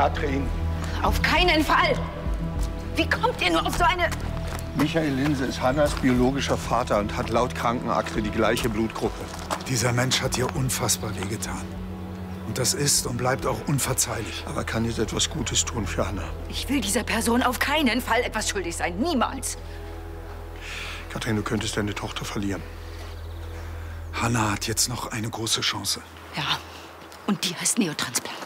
Katrin. Auf keinen Fall! Wie kommt ihr nur auf so eine... Michael Linse ist Hannas biologischer Vater und hat laut Krankenakte die gleiche Blutgruppe. Dieser Mensch hat dir unfassbar wehgetan. Und das ist und bleibt auch unverzeihlich. Aber kann jetzt etwas Gutes tun für Hanna. Ich will dieser Person auf keinen Fall etwas schuldig sein. Niemals. Katrin, du könntest deine Tochter verlieren. Hanna hat jetzt noch eine große Chance. Ja, und die heißt Neotransplant.